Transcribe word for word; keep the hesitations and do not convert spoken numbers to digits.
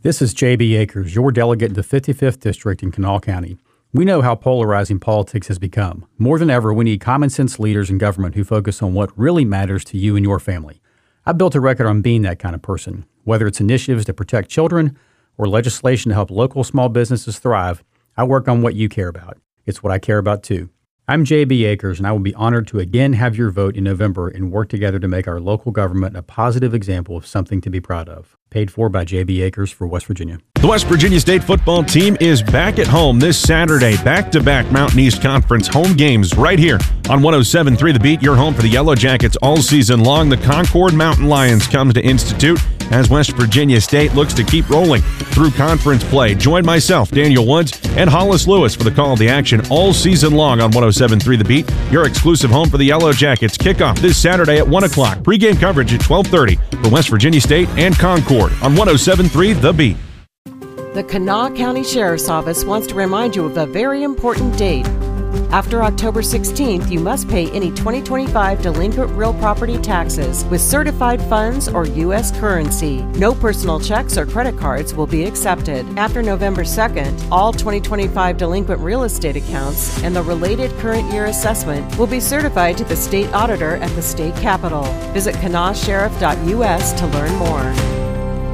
This is J B Akers, your delegate in the fifty-fifth District in Kanawha County. We know how polarizing politics has become. More than ever, we need common sense leaders in government who focus on what really matters to you and your family. I built a record on being that kind of person. Whether it's initiatives to protect children or legislation to help local small businesses thrive, I work on what you care about. It's what I care about too. I'm J B Akers, and I will be honored to again have your vote in November and work together to make our local government a positive example of something to be proud of. Paid for by J B Akers for West Virginia. The West Virginia State football team is back at home this Saturday. Back-to-back Mountain East Conference home games right here on one oh seven point three The Beat. Your home for the Yellow Jackets all season long. The Concord Mountain Lions come to Institute as West Virginia State looks to keep rolling through conference play. Join myself, Daniel Woods, and Hollis Lewis for the call of the action all season long on one oh seven point three The Beat. Your exclusive home for the Yellow Jackets. Kickoff this Saturday at one o'clock. Pre-game coverage at twelve thirty for West Virginia State and Concord on one oh seven point three The Beat. The Kanawha County Sheriff's Office wants to remind you of a very important date. After October sixteenth, you must pay any twenty twenty-five delinquent real property taxes with certified funds or U S currency. No personal checks or credit cards will be accepted. After November second, all twenty twenty-five delinquent real estate accounts and the related current year assessment will be certified to the state auditor at the state capitol. Visit kanawha sheriff dot U S to learn more.